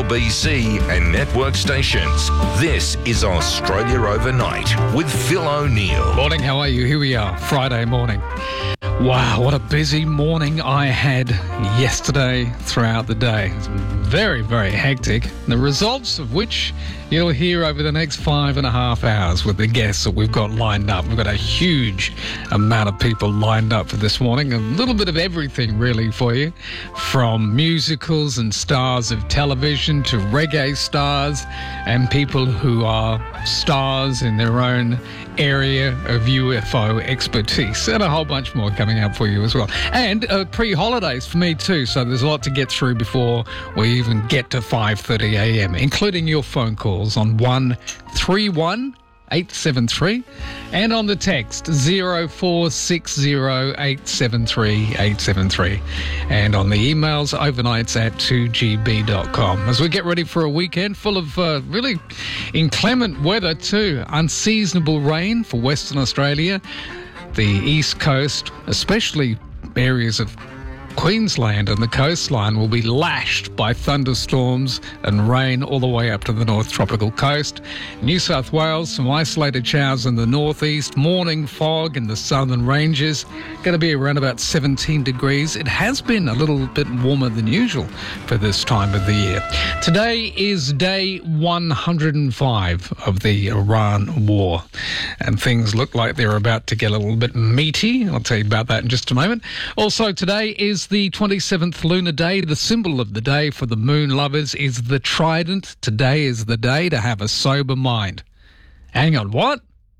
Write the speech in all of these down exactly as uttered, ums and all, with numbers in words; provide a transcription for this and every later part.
L B C and network stations. This is Australia Overnight with Phil O'Neill. Morning, how are you? Here we are, Friday morning. Wow, what a busy morning I had yesterday throughout the day. It's very, very hectic. The results of which you'll hear over the next five and a half hours with the guests that we've got lined up. We've got a huge amount of people lined up for this morning. A little bit of everything really for you, from musicals and stars of television to reggae stars and people who are stars in their own area of U F O expertise, and a whole bunch more coming up for you as well. And uh, pre-holidays for me too, so there's a lot to get through before we even get to five thirty a.m, including your phone calls on one three one eight seven three and on the text zero four six zero eight seven three eight seven three, and on the emails overnights at two g b dot com as we get ready for a weekend full of uh, really inclement weather too. Unseasonable rain for Western Australia, the East Coast, especially areas of Queensland and the coastline will be lashed by thunderstorms and rain all the way up to the North Tropical Coast. New South Wales, some isolated showers in the northeast, morning fog in the southern ranges. Going to be around about seventeen degrees. It has been a little bit warmer than usual for this time of the year. Today is day one hundred five of the Iran war, and things look like they're about to get a little bit meaty. I'll tell you about that in just a moment. Also, today is the twenty-seventh lunar day. The symbol of the day for the moon lovers is the trident. Today is the day to have a sober mind. Hang on, what?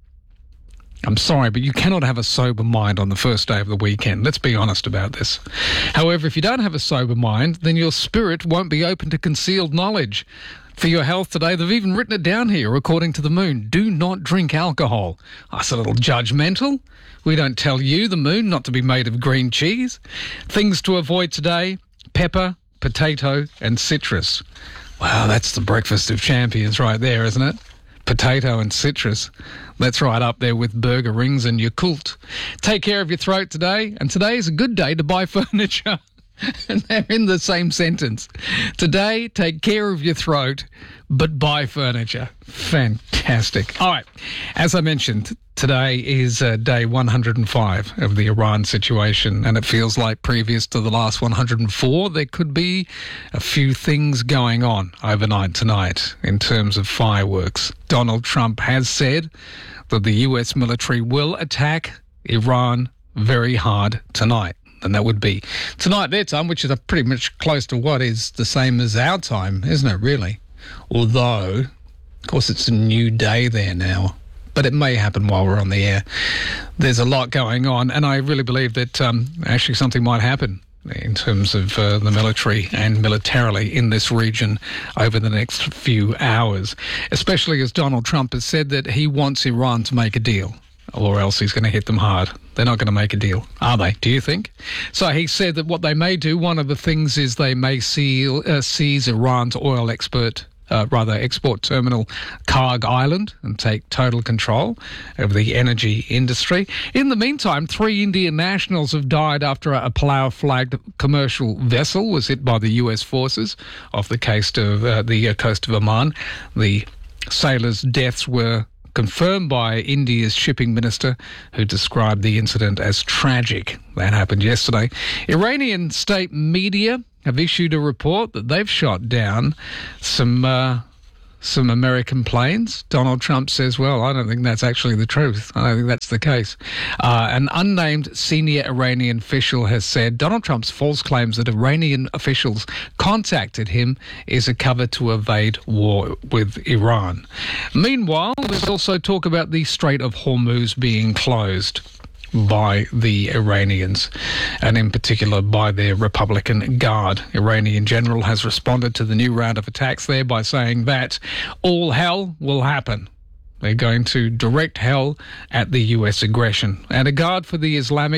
I'm sorry, but you cannot have a sober mind on the first day of the weekend. Let's be honest about this. However, if you don't have a sober mind, then your spirit won't be open to concealed knowledge. For your health today, they've even written it down here, according to the moon. Do not drink alcohol. That's a little judgmental. We don't tell you, the moon, not to be made of green cheese. Things to avoid today: pepper, potato and citrus. Wow, that's the breakfast of champions right there, isn't it? Potato and citrus. That's right up there with burger rings and Yakult. Take care of your throat today, and today is a good day to buy furniture. And they're in the same sentence. Today, take care of your throat, but buy furniture. Fantastic. All right. As I mentioned, today is uh, day one hundred five of the Iran situation, and it feels like previous to the last one hundred four, there could be a few things going on overnight tonight in terms of fireworks. Donald Trump has said that the U S military will attack Iran very hard tonight. And that would be tonight their time, which is a pretty much close to what is the same as our time, isn't it, really? Although, of course, it's a new day there now. But it may happen while we're on the air. There's a lot going on, and I really believe that um, actually something might happen in terms of uh, the military and militarily in this region over the next few hours, especially as Donald Trump has said that he wants Iran to make a deal, or else he's going to hit them hard. They're not going to make a deal, are they? Do you think? So he said that what they may do, one of the things is they may seal, uh, seize Iran's oil expert, uh, rather export terminal Karg Island and take total control of the energy industry. In the meantime, three Indian nationals have died after a Palau-flagged commercial vessel was hit by the U S forces off the coast of uh, the uh, coast of Oman. The sailors' deaths were confirmed by India's shipping minister, who described the incident as tragic. That happened yesterday. Iranian state media have issued a report that they've shot down some uh, some American planes. Donald Trump says, well, I don't think that's actually the truth. I don't think that's the case. Uh, an unnamed senior Iranian official has said Donald Trump's false claims that Iranian officials contacted him is a cover to evade war with Iran. Meanwhile, there's also talk about the Strait of Hormuz being closed by the Iranians, and in particular by their Republican Guard. Iranian general has responded to the new round of attacks there by saying that all hell will happen. They're going to direct hell at the U S aggression. And a guard for the Islamic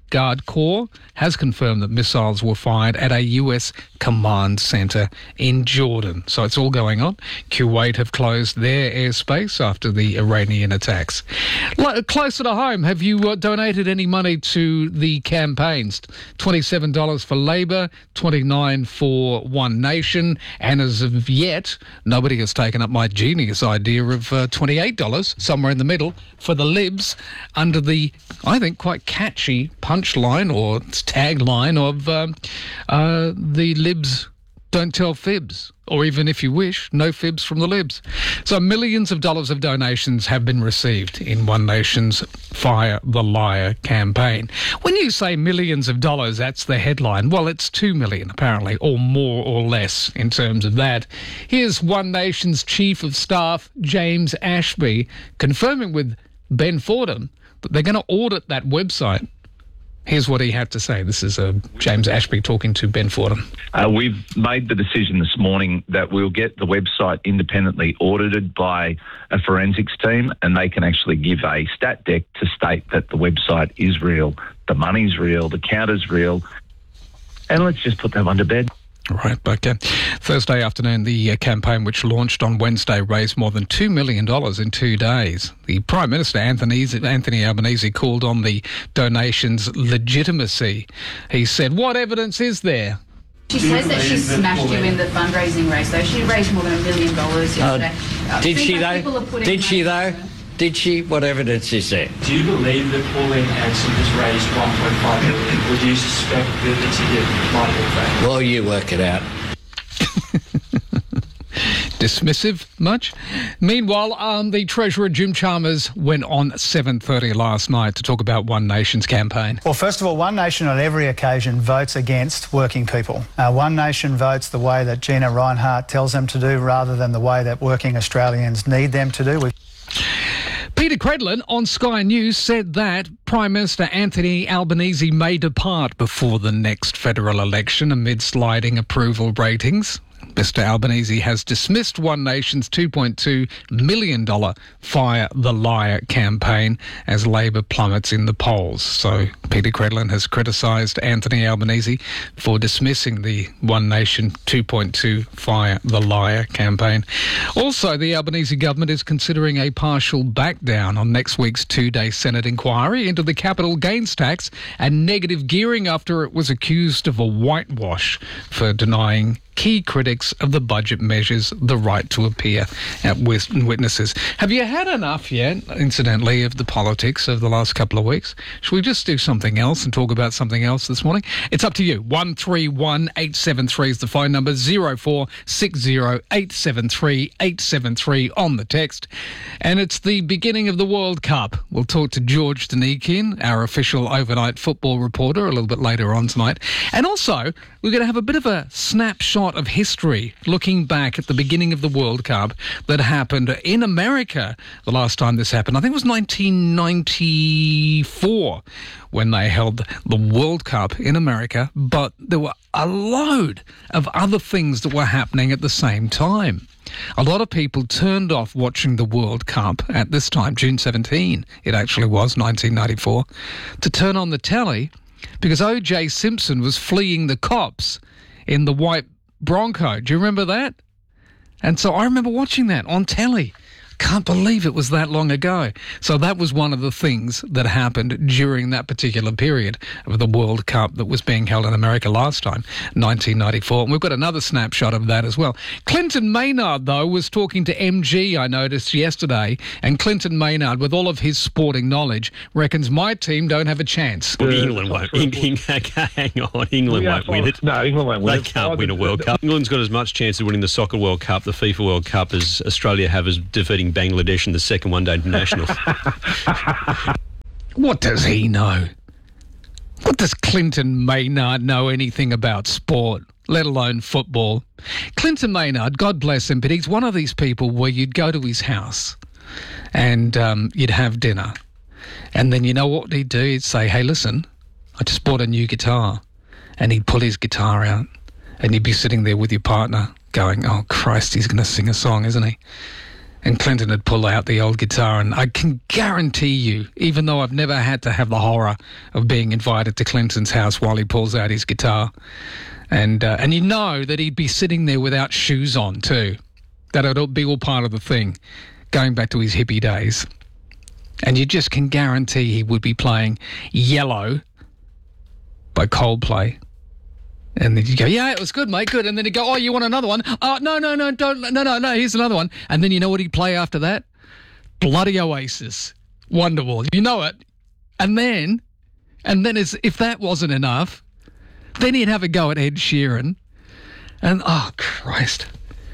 Guard Corps has confirmed that missiles were fired at a U S command centre in Jordan. So it's all going on. Kuwait have closed their airspace after the Iranian attacks. L- closer to home, have you uh, donated any money to the campaigns? twenty-seven dollars for Labor, twenty-nine dollars for One Nation, and as of yet, nobody has taken up my genius idea of uh, twenty-eight dollars, somewhere in the middle, for the Libs, under the, I think, quite catchy punchline or tagline of um, uh, the Libs don't tell fibs, or even if you wish, no fibs from the Libs. So millions of dollars of donations have been received in One Nation's Fire the Liar campaign. When you say millions of dollars, that's the headline. Well, it's two million apparently, or more or less in terms of that. Here's One Nation's Chief of Staff, James Ashby, confirming with Ben Fordham that they're going to audit that website. Here's what he had to say. This is uh, James Ashby talking to Ben Fordham. Uh, we've made the decision this morning that we'll get the website independently audited by a forensics team, and they can actually give a stat deck to state that the website is real, the money's real, the count is real, and let's just put that one to bed. Right, okay. Thursday afternoon, the uh, campaign, which launched on Wednesday, raised more than two million dollars in two days. The Prime Minister, Anthony, Anthony Albanese, called on the donations' legitimacy. He said, what evidence is there? She says that she smashed you in the fundraising race, though. She raised more than a million dollars yesterday. Uh, did she, though? Did she, though? Did she? What evidence is there? Do you believe that Pauline Hanson has raised one point five million dollars? Or do you suspect that the ticket might be fake? Well, you work it out. Dismissive much? Meanwhile, um, the Treasurer Jim Chalmers went on seven thirty last night to talk about One Nation's campaign. Well, first of all, One Nation on every occasion votes against working people. Uh, One Nation votes the way that Gina Rinehart tells them to do rather than the way that working Australians need them to do. We've Peter Credlin on Sky News said that Prime Minister Anthony Albanese may depart before the next federal election amid sliding approval ratings. Mister Albanese has dismissed One Nation's two point two million dollars Fire the Liar campaign as Labor plummets in the polls. So Peter Credlin has criticised Anthony Albanese for dismissing the One Nation two point two Fire the Liar campaign. Also, the Albanese government is considering a partial backdown on next week's two-day Senate inquiry into the capital gains tax and negative gearing after it was accused of a whitewash for denying key critics of the budget measures the right to appear at witnesses. Have you had enough yet, incidentally, of the politics of the last couple of weeks? Should we just do something else and talk about something else this morning? It's up to you. one three one eight seven three is the phone number, zero four six zero eight seven three eight seven three on the text. And it's the beginning of the World Cup. We'll talk to George Denikin, our official overnight football reporter, a little bit later on tonight. And also, we're going to have a bit of a snapshot of history, looking back at the beginning of the World Cup that happened in America. The last time this happened, I think it was nineteen ninety-four when they held the World Cup in America, but there were a load of other things that were happening at the same time. A lot of people turned off watching the World Cup at this time, June seventeenth, it actually was, nineteen ninety-four, to turn on the telly because O J Simpson was fleeing the cops in the white Bronco. Do you remember that? And so I remember watching that on telly. Can't believe it was that long ago. So that was one of the things that happened during that particular period of the World Cup that was being held in America last time, nineteen ninety-four. And we've got another snapshot of that as well. Clinton Maynard, though, was talking to M G, I noticed yesterday, and Clinton Maynard, with all of his sporting knowledge, reckons my team don't have a chance. Well, England won't. England, hang on, England Yeah, won't win it. No, England won't win They it. can't Oh, win a the- World the- Cup. England's got as much chance of winning the Soccer World Cup, the FIFA World Cup, as Australia have as defeating Bangladesh in the second one-day international. What does he know? What does Clinton Maynard know anything about sport, let alone football? Clinton Maynard, God bless him, but he's one of these people where you'd go to his house and um, you'd have dinner. And then you know what he'd do? He'd say, hey, listen, I just bought a new guitar. And he'd pull his guitar out and you'd be sitting there with your partner going, oh, Christ, he's going to sing a song, isn't he? and Clinton would pull out the old guitar, and I can guarantee you, even though I've never had to have the horror of being invited to Clinton's house while he pulls out his guitar, and uh, and you know that he'd be sitting there without shoes on too. That would be all part of the thing, going back to his hippie days. And you just can guarantee he would be playing Yellow by Coldplay. And then you go, yeah, it was good, mate, good. And then you go, oh, you want another one? Oh, no, no, no, don't, no, no, no, here's another one. And then you know what he'd play after that? Bloody Oasis. Wonderwall. You know it. And then, and then as if that wasn't enough, then he'd have a go at Ed Sheeran. And, oh, Christ.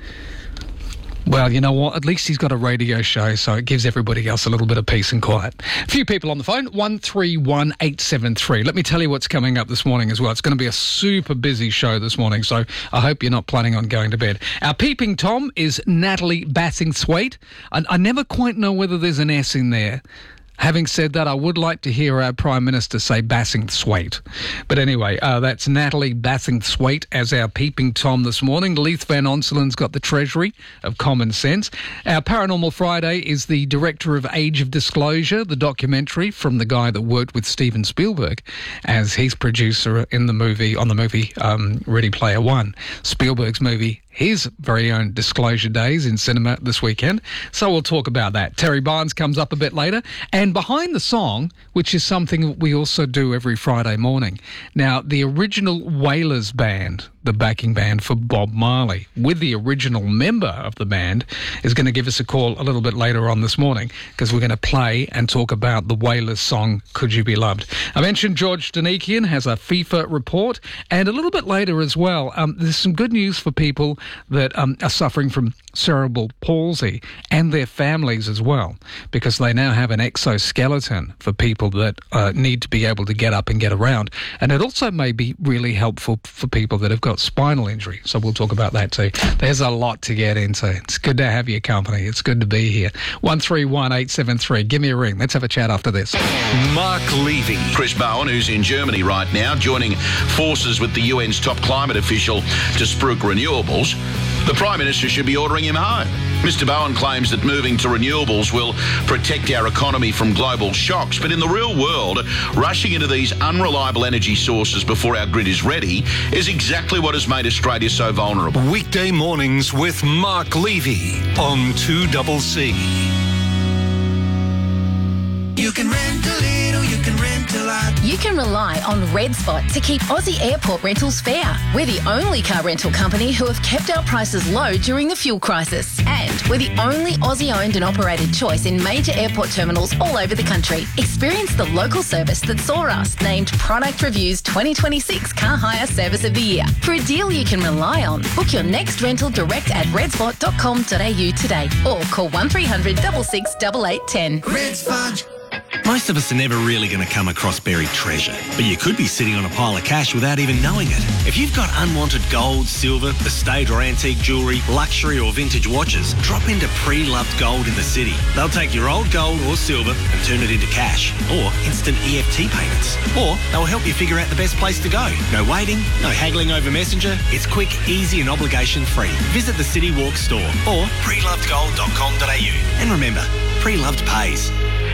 Well, you know what? At least he's got a radio show, so it gives everybody else a little bit of peace and quiet. A few people on the phone, one three one eight seven three. Let me tell you what's coming up this morning as well. It's going to be a super busy show this morning, so I hope you're not planning on going to bed. Our peeping Tom is Natalie Bassingthwaite. I, I never quite know whether there's an S in there. Having said that, I would like to hear our Prime Minister say Bassingthwaite. But anyway, uh, that's Natalie Bassingthwaite as our peeping Tom this morning. Leith Van Onselen's got the Treasury of Common Sense. Our Paranormal Friday is the director of Age of Disclosure, the documentary from the guy that worked with Steven Spielberg as his producer in the movie, on the movie um, Ready Player One. Spielberg's movie, his very own Disclosure Days in cinema this weekend. So we'll talk about that. Terry Barnes comes up a bit later. And behind the song, which is something we also do every Friday morning. Now, the original Wailers band, the backing band for Bob Marley, with the original member of the band, is going to give us a call a little bit later on this morning, because we're going to play and talk about the Wailers song, Could You Be Loved. I mentioned George Danikian has a FIFA report, and a little bit later as well, um, there's some good news for people that um, are suffering from cerebral palsy and their families as well, because they now have an exoskeleton for people that uh, need to be able to get up and get around. And it also may be really helpful for people that have got spinal injury. So we'll talk about that too. There's a lot to get into. It's good to have your company. It's good to be here. one three one eight seven three. Give me a ring. Let's have a chat after this. Mark Levy. Chris Bowen, who's in Germany right now, joining forces with the U N's top climate official to spruik renewables. The Prime Minister should be ordering him home. Mister Bowen claims that moving to renewables will protect our economy from global shocks, but in the real world, rushing into these unreliable energy sources before our grid is ready is exactly what has made Australia so vulnerable. Weekday mornings with Mark Levy on two C C. You can rent a little, you can rent a lot. You can rely on Red Spot to keep Aussie airport rentals fair. We're the only car rental company who have kept our prices low during the fuel crisis. And we're the only Aussie-owned and operated choice in major airport terminals all over the country. Experience the local service that saw us named Product Review's twenty twenty-six Car Hire Service of the Year. For a deal you can rely on, book your next rental direct at redspot dot com dot a u today or call one three hundred six six eight eight one zero. Red Spot. Most of us are never really going to come across buried treasure, but you could be sitting on a pile of cash without even knowing it. If you've got unwanted gold, silver, estate or antique jewellery, luxury or vintage watches, drop into Pre-Loved Gold in the city. They'll take your old gold or silver and turn it into cash or instant E F T payments. Or they'll help you figure out the best place to go. No waiting, no haggling over Messenger. It's quick, easy and obligation free. Visit the City Walk store or pre loved gold dot com dot a u. And remember, Pre-Loved pays.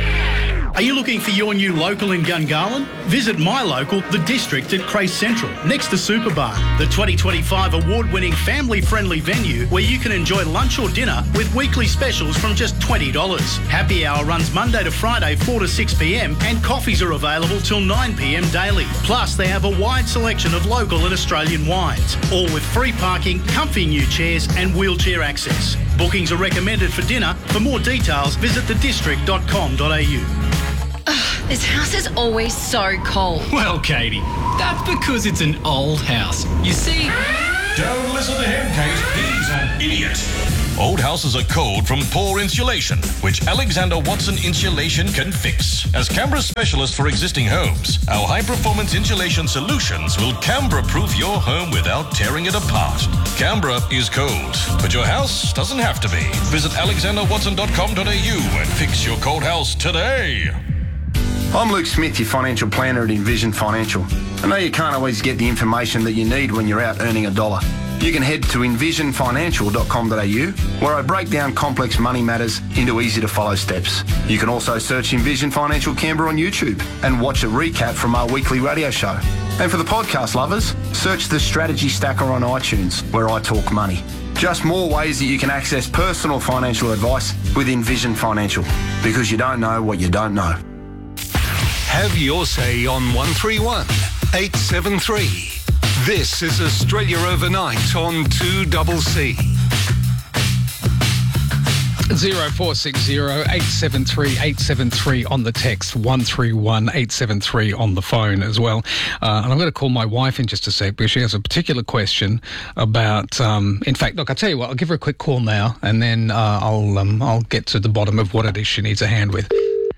Are you looking for your new local in Gungahlin? Visit my local, The District at Crace Central, next to Superbar, the twenty twenty-five award-winning family-friendly venue where you can enjoy lunch or dinner with weekly specials from just twenty dollars. Happy hour runs Monday to Friday, four to six p m, and coffees are available till nine p m daily. Plus, they have a wide selection of local and Australian wines, all with free parking, comfy new chairs and wheelchair access. Bookings are recommended for dinner. For more details, visit the district dot com dot a u. This house is always so cold. Well, Katie, that's because it's an old house. You see... Don't listen to him, Kate. He's an idiot. Old houses are cold from poor insulation, which Alexander Watson Insulation can fix. As Canberra's specialist for existing homes, our high-performance insulation solutions will Canberra-proof your home without tearing it apart. Canberra is cold, but your house doesn't have to be. Visit alexander watson dot com dot a u and fix your cold house today. I'm Luke Smith, your financial planner at Envision Financial. I know you can't always get the information that you need when you're out earning a dollar. you can head to envision financial dot com dot a u, where I break down complex money matters into easy-to-follow steps. You can also search Envision Financial Canberra on YouTube and watch a recap from our weekly radio show. And for the podcast lovers, search the Strategy Stacker on iTunes, where I talk money. Just more ways that you can access personal financial advice with Envision Financial, because you don't know what you don't know. Have your say on one three one eight seven three. This is Australia Overnight on two C C. zero four six zero eight seven three eight seven three on the text, one three one eight seven three on the phone as well. Uh, and I'm going to call my wife in just a sec because she has a particular question about, um, in fact, look, I'll tell you what, I'll give her a quick call now and then uh, I'll um, I'll get to the bottom of what it is she needs a hand with.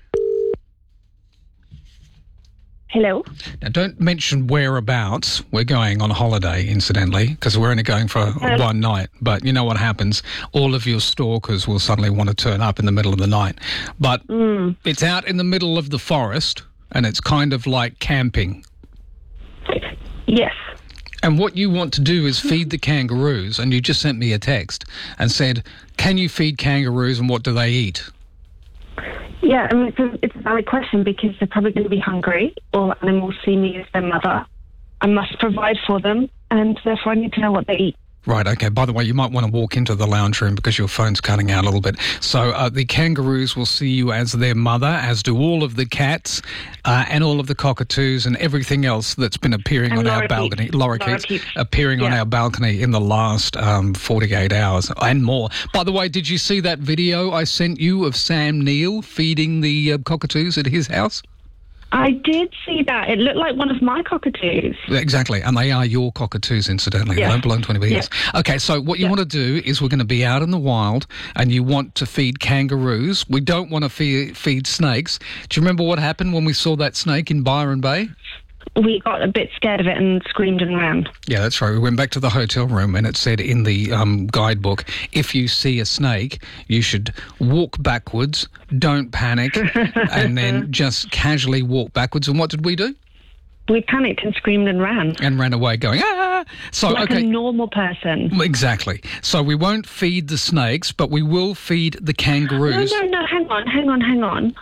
Hello. Now, don't mention whereabouts we're going on holiday, incidentally, because we're only going for Hello. one night. But you know what happens? All of your stalkers will suddenly want to turn up in the middle of the night. But mm. it's out in the middle of the forest, and it's kind of like camping. Yes. And what you want to do is feed the kangaroos, and you just sent me a text and said, can you feed kangaroos and what do they eat? Yeah, I mean, it's a, it's a valid question because they're probably going to be hungry. All animals see me as their mother. I must provide for them, and therefore I need to know what they eat. Right, okay. By the way, you might want to walk into the lounge room because your phone's cutting out a little bit. So uh, the kangaroos will see you as their mother, as do all of the cats uh, and all of the cockatoos and everything else that's been appearing and on our lorikeets. balcony. Lorikeets Lorikeets. appearing yeah. on our balcony in the last um, forty-eight hours and more. By the way, did you see that video I sent you of Sam Neill feeding the uh, cockatoos at his house? I did see that. It looked like one of my cockatoos. Exactly, and they are your cockatoos, incidentally. Yeah. They don't belong to anybody Yeah. else. Okay, so what you Yeah. want to do is we're going to be out in the wild and you want to feed kangaroos. We don't want to feed, feed snakes. Do you remember what happened when we saw that snake in Byron Bay? We got a bit scared of it and screamed and ran. Yeah, that's right. We went back to the hotel room and it said in the um, guidebook, if you see a snake, you should walk backwards, don't panic, and then just casually walk backwards. And what did we do? We panicked and screamed and ran. And ran away going, ah! So, like okay. a normal person. Exactly. So we won't feed the snakes, but we will feed the kangaroos. No, no, no, hang on, hang on, hang on.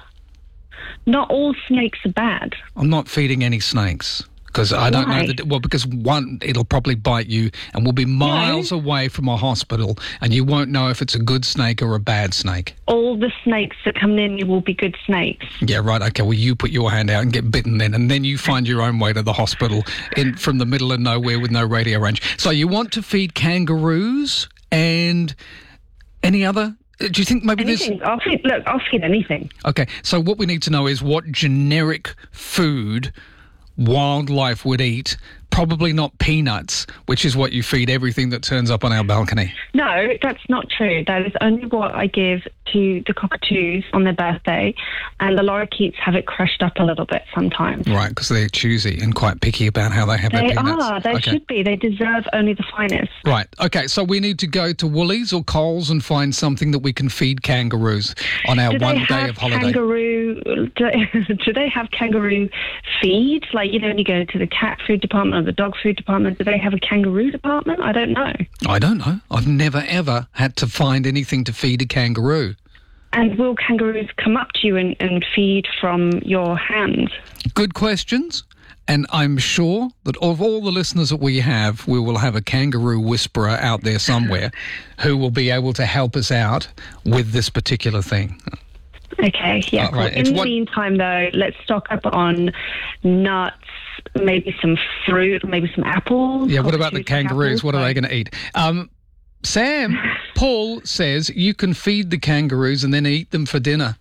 Not all snakes are bad. I'm not feeding any snakes because I don't Why? know that. Well, because one, it'll probably bite you, and we'll be miles No. away from a hospital, and you won't know if it's a good snake or a bad snake. All the snakes that come in you will be good snakes. Yeah, right. Okay. Well, you put your hand out and get bitten then, and then you find your own way to the hospital in from the middle of nowhere with no radio range. So you want to feed kangaroos and any other. Do you think maybe Anything. there's... I'll feed, look, I'll feed anything. Okay, so what we need to know is what generic food wildlife would eat. Probably not peanuts, which is what you feed everything that turns up on our balcony. No, that's not true. That is only what I give to the cockatoos on their birthday, and the lorikeets have it crushed up a little bit sometimes. Right, because they're choosy and quite picky about how they have their They peanuts. are. They okay. should be. They deserve only the finest. Right, okay, so we need to go to Woolies or Coles and find something that we can feed kangaroos on our Do they one day have of holiday. Kangaroo, do, do they have kangaroo feed? Like, you know, when you go to the cat food department or the dog food department, do they have a kangaroo department? I don't know. I don't know. I've never, ever had to find anything to feed a kangaroo. And will kangaroos come up to you and, and feed from your hand? Good questions. And I'm sure that of all the listeners that we have, we will have a kangaroo whisperer out there somewhere who will be able to help us out with this particular thing. Okay, yeah. Uh, right, Cool. it's In the what- meantime, though, let's stock up on nuts, maybe some fruit, maybe some apples. Yeah, what about the Cockatoos like kangaroos? apples, What are so- they going to eat? Um, Sam, Paul says you can feed the kangaroos and then eat them for dinner.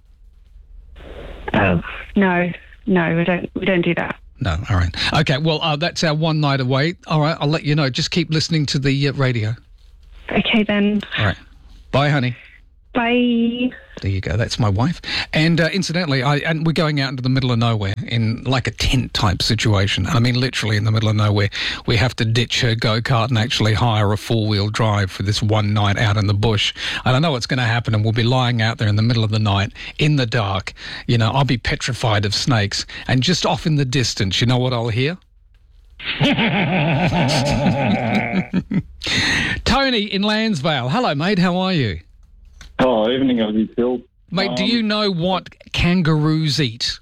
Oh, no, no, we don't, we don't do that. No, all right. Okay, well, uh, that's our one night away. All right, I'll let you know. Just keep listening to the uh, radio. Okay, then. All right. Bye, honey. Bye. There you go. That's my wife. And uh, incidentally, I and we're going out into the middle of nowhere in like a tent type situation. I mean, literally in the middle of nowhere. We have to ditch her go-kart and actually hire a four-wheel drive for this one night out in the bush. I don't know what's going to happen, and we'll be lying out there in the middle of the night in the dark. You know, I'll be petrified of snakes. And just off in the distance, you know what I'll hear? Tony in Lansvale. Hello, mate. How are you? Oh, evening, Aussie Phil. Mate, um, do you know what kangaroos eat?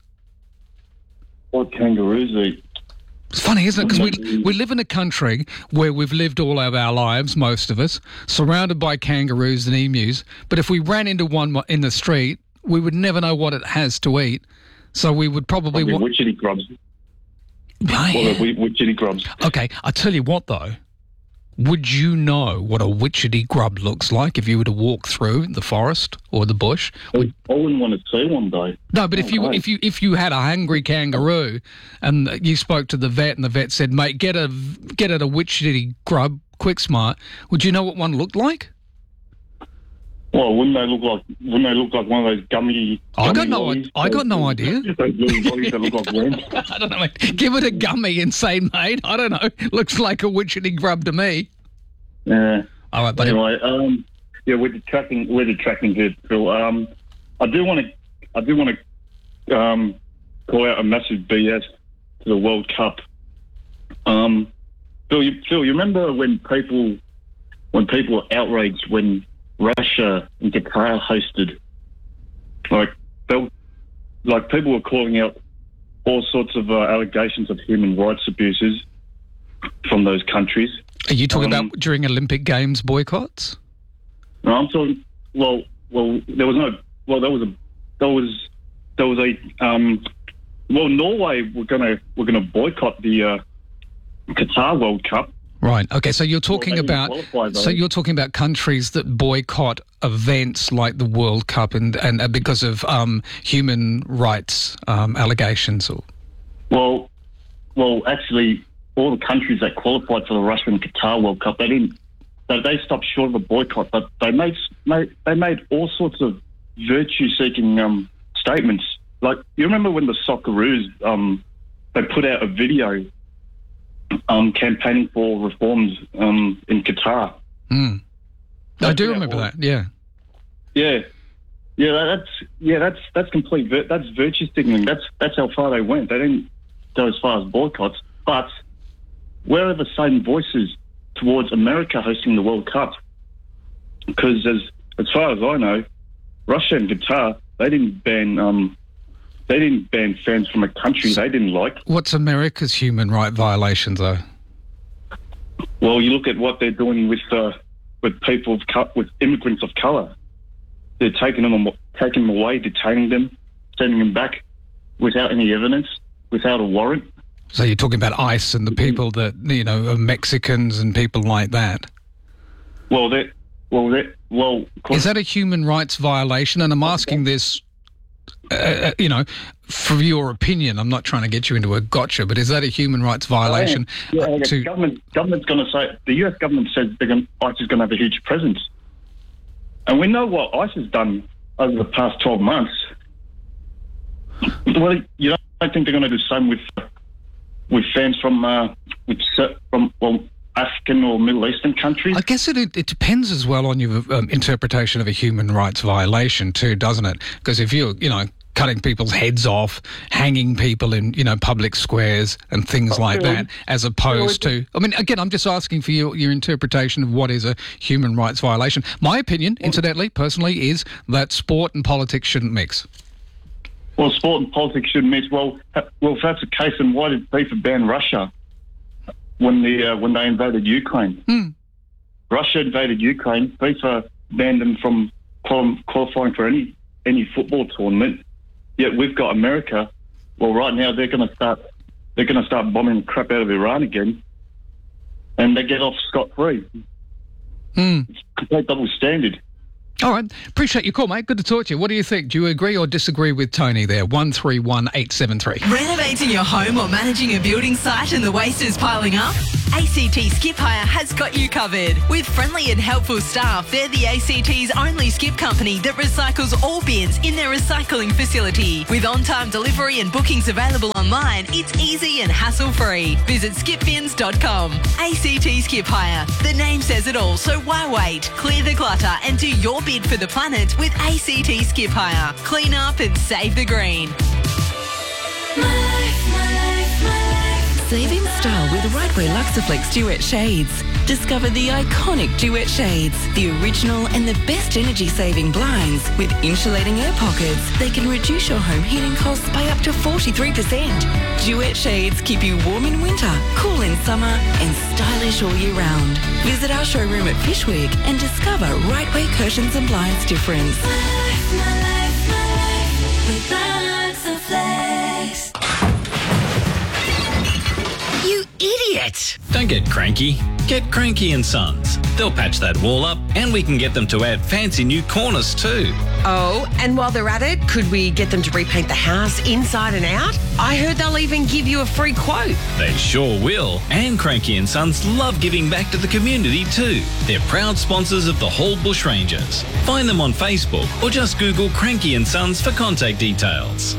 What kangaroos eat? It's funny, isn't it? Because we, we live in a country where we've lived all of our lives, most of us, surrounded by kangaroos and emus. But if we ran into one in the street, we would never know what it has to eat. So we would probably... Probably wa- witchetty grubs. Oh, yeah. Well, witchetty grubs. Okay, I'll tell you what, though. Would you know what a witchetty grub looks like if you were to walk through the forest or the bush? I, I wouldn't want to see one, though. No, but oh, if you right. if you if you had a hungry kangaroo, and you spoke to the vet, and the vet said, "Mate, get a get it a witchetty grub, quick smart," would you know what one looked like? Well, wouldn't they look like? Wouldn't they look like one of those gummy? I got gummy no. lollies? I got no idea. Those little lollies that look like worms. I don't know, mate. Give it a gummy and say, mate, I don't know. Looks like a witchetty grub to me. Yeah. All right, buddy. Anyway, um, yeah, we're detracting. We're detracting here, Phil. Um, I do want to. I do want to um, call out a massive B S to the World Cup. Um, Phil, you, Phil, you remember when people when people were outraged when Russia and Qatar hosted? Like, they, like people were calling out all sorts of uh, allegations of human rights abuses from those countries. Are you talking Um, about during Olympic Games boycotts? No, I'm talking. Well, well, there was no. Well, there was a. There was. There was a. Um, well, Norway were gonna were gonna boycott the uh, Qatar World Cup. Right. Okay. So you're talking Well, they didn't about. qualify, though. So you're talking about countries that boycott events like the World Cup and and uh, because of um, human rights um, allegations. Or Well, well, actually, all the countries that qualified for the Russia and Qatar World Cup, they didn't. They, they stopped short of a boycott, but they made, made they made all sorts of virtue-seeking um, statements. Like, you remember when the Socceroos um, they put out a video um, campaigning for reforms um, in Qatar. Mm. I do Yeah, remember well- that. Yeah. Yeah, yeah, that's yeah, that's that's complete. vir- That's virtue signaling. That's that's how far they went. They didn't go as far as boycotts, but where are the same voices towards America hosting the World Cup? Because as as far as I know, Russia and Qatar, they didn't ban um they didn't ban fans from a country they didn't like. What's America's human right violations, though? Well, you look at what they're doing with uh, with people of co- with immigrants of color. They're taking them taking them away, detaining them, sending them back without any evidence, without a warrant. So you're talking about ICE and the people that, you know, are Mexicans and people like that. Well, that well that well. Is that a human rights violation? And I'm asking this, uh, you know, for your opinion. I'm not trying to get you into a gotcha, but is that a human rights violation? Yeah, uh, yeah, to government government's going to say the U S government says they're going, ICE is going to have a huge presence, and we know what ICE has done over the past twelve months. Well, you don't, I don't think they're going to do the same with with fans from uh, with cer- from well African or Middle Eastern countries. I guess it it depends as well on your um, interpretation of a human rights violation too, doesn't it? Because if you're, you know, cutting people's heads off, hanging people in, you know, public squares and things like yeah, that, as opposed yeah, to, I mean, again, I'm just asking for your, your interpretation of what is a human rights violation. My opinion, incidentally, personally, is that sport and politics shouldn't mix. Well, sport and politics shouldn't mix. Well, ha- well, if that's the case, then why did FIFA ban Russia when the uh, when they invaded Ukraine? Hmm. Russia invaded Ukraine. FIFA banned them from qual- qualifying for any any football tournament. Yet we've got America. Well, right now they're going to start they're going to start bombing the crap out of Iran again, and they get off scot free. Hmm. It's complete double standard. All right. Appreciate your call, mate. Good to talk to you. What do you think? Do you agree or disagree with Tony there? one three one eight seven three. Renovating your home or managing a building site and the waste is piling up? A C T Skip Hire has got you covered. With friendly and helpful staff, they're the A C T's only skip company that recycles all bins in their recycling facility. With on-time delivery and bookings available online, it's easy and hassle-free. Visit skip bins dot com. A C T Skip Hire. The name says it all, so why wait? Clear the clutter and do your bid for the planet with A C T Skip Hire. Clean up and save the green. My life, my life, my life. Save in style with Rightway Luxaflex Duet Shades. Discover the iconic Duet Shades, the original and the best energy-saving blinds with insulating air pockets. They can reduce your home heating costs by up to forty-three percent. Duet Shades keep you warm in winter, cool in summer and stylish all year round. Visit our showroom at Fishwick and discover Rightway Curtains and Blinds difference. My life, my life, my life with Luxaflex. You idiot! Don't get cranky. Get Cranky and Sons. They'll patch that wall up and we can get them to add fancy new corners too. Oh, and while they're at it, could we get them to repaint the house inside and out? I heard they'll even give you a free quote. They sure will. And Cranky and Sons love giving back to the community too. They're proud sponsors of the Hall Bushrangers. Find them on Facebook or just Google Cranky and Sons for contact details.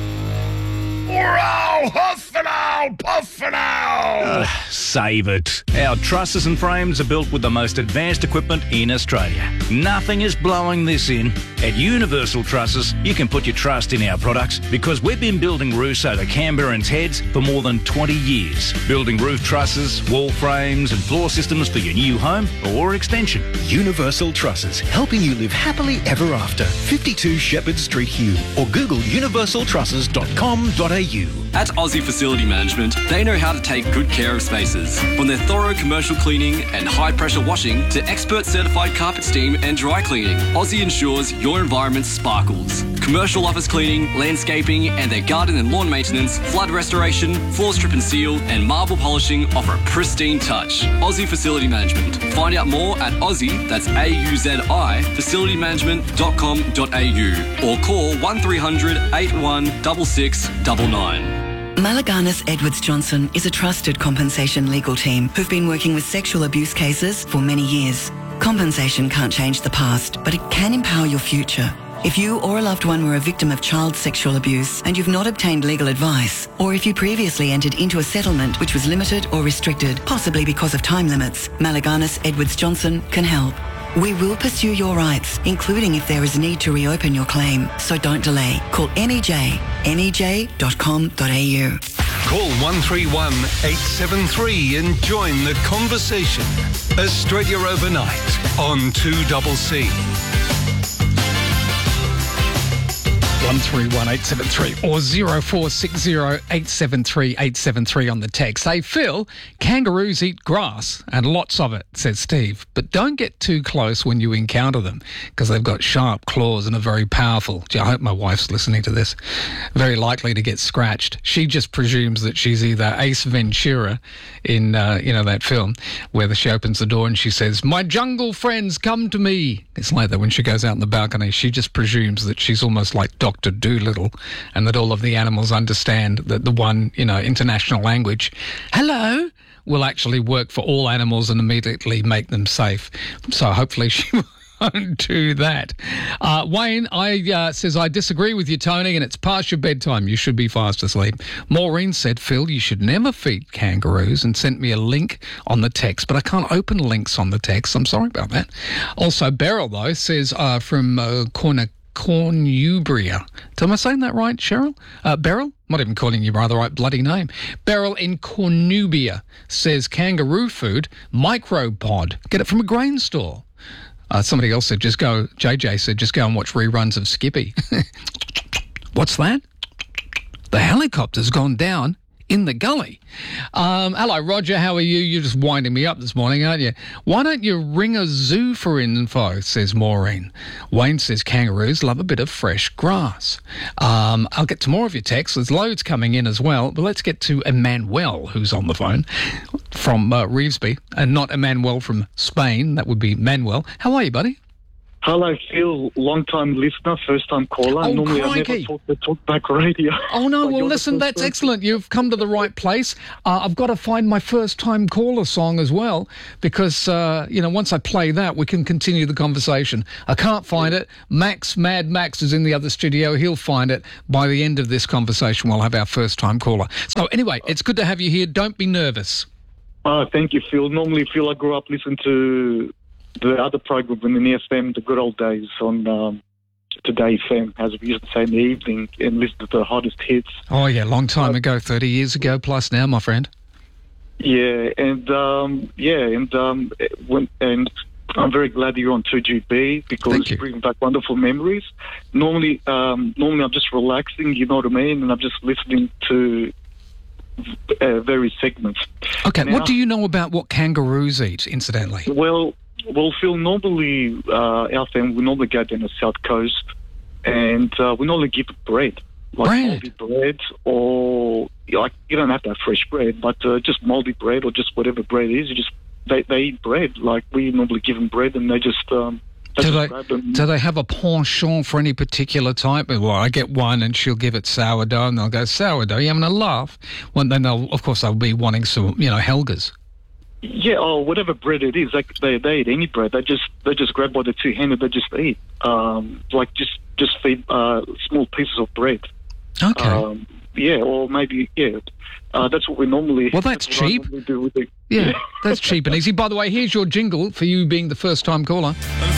Wow, huff and owl, puff and owl. Uh, save it. Our trusses and frames are built with the most advanced equipment in Australia. Nothing is blowing this in. At Universal Trusses, you can put your trust in our products because we've been building roofs over Canberra and Heads for more than twenty years. Building roof trusses, wall frames and floor systems for your new home or extension. Universal Trusses, helping you live happily ever after. fifty-two Shepherd Street, Hume, or Google universal trusses dot com dot a u. At Aussie Facility Management, they know how to take good care of spaces. From their thorough commercial cleaning and high-pressure washing to expert certified carpet steam and dry cleaning, Aussie ensures your environment sparkles. Commercial office cleaning, landscaping, and their garden and lawn maintenance, flood restoration, floor strip and seal, and marble polishing offer a pristine touch. Aussie Facility Management. Find out more at Aussie, that's A U Z I, facility management dot com dot a u or call one three hundred, eight one six six nine nine. Malaganas Edwards Johnson is a trusted compensation legal team who've been working with sexual abuse cases for many years. Compensation can't change the past, but it can empower your future. If you or a loved one were a victim of child sexual abuse and you've not obtained legal advice, or if you previously entered into a settlement which was limited or restricted, possibly because of time limits, Malaganas Edwards Johnson can help. We will pursue your rights, including if there is a need to reopen your claim. So don't delay. Call M E J, M E J dot com dot a u. Call one three one, eight seven three and join the conversation. Australia Overnight on two C C. one three one eight seven three or zero four six zero eight seven three eight seven three on the text. Hey, Phil, kangaroos eat grass and lots of it, says Steve, but don't get too close when you encounter them because they've got sharp claws and are very powerful. Gee, I hope my wife's listening to this. Very likely to get scratched. She just presumes that she's either Ace Ventura in, uh, you know, that film where she opens the door and she says, "My jungle friends, come to me." It's like that when she goes out on the balcony. She just presumes that she's almost like Doctor Doolittle and that all of the animals understand that the one, you know, international language, hello, will actually work for all animals and immediately make them safe. So hopefully she won't do that. Uh, Wayne I uh, says, I disagree with you, Tony, and it's past your bedtime. You should be fast asleep. Maureen said, Phil, you should never feed kangaroos, and sent me a link on the text, but I can't open links on the text. I'm sorry about that. Also, Beryl, though, says uh, from uh, Corner Cornubria. Am I saying that right, Cheryl? Uh, Beryl? I'm not even calling you by the right bloody name. Beryl in Cornubia says kangaroo food, micropod. Get it from a grain store. Uh, somebody else said, just go, J J said, just go and watch reruns of Skippy. What's that? The helicopter's gone down in the gully. Um, hello, Roger. How are you? You're just winding me up this morning, aren't you? Why don't you ring a zoo for info, says Maureen. Wayne says kangaroos love a bit of fresh grass. Um, I'll get to more of your texts. There's loads coming in as well. But let's get to Emmanuel, who's on the phone from uh, Revesby, and not Emmanuel from Spain. That would be Manuel. How are you, buddy? Hello, Phil, long-time listener, first-time caller. Oh, Normally crikey. I never talk to Talkback Radio. Oh, no, But well, you're the listen, first that's person. excellent. You've come to the right place. Uh, I've got to find my first-time caller song as well because, uh, you know, once I play that, we can continue the conversation. I can't find it. Max, Mad Max, is in the other studio. He'll find it. By the end of this conversation, we'll have our first-time caller. So, anyway, it's good to have you here. Don't be nervous. Oh, thank you, Phil. Normally, Phil, I grew up listening to the other program in the F M, the good old days on um, Today F M, as we used to say in the evening, and listen to the hottest hits. Oh, yeah, long time ago, thirty years ago plus now, my friend. Yeah, and um, yeah, and um, when and I'm very glad that you're on two G B because it's bringing back wonderful memories. Normally, um, normally I'm just relaxing, you know what I mean, and I'm just listening to uh, various segments. Okay, Now, what do you know about what kangaroos eat, incidentally? Well, well, Phil, normally uh, our family, we normally go down the south coast, and uh, we normally give it bread. Like bread? Moldy bread, or like you don't have to have fresh bread, but uh, just moldy bread or just whatever bread is. You just they, they eat bread. Like we normally give them bread, and they just um. They Do just they, grab them. do they have a penchant for any particular type? Well, I get one and she'll give it sourdough, and they'll go, sourdough, you having a laugh? Well, then they'll, of course, they'll be wanting some, you know, Helgas. Yeah, or whatever bread it is, like they they eat any bread. They just they just grab by the two handed. They just eat, um, like just just feed uh, small pieces of bread. Okay. Um, yeah, or maybe yeah. Uh, that's what we normally. Well, that's, that's what I cheap. normally do with the, Yeah, that's cheap and easy. By the way, here's your jingle for you being the first time caller.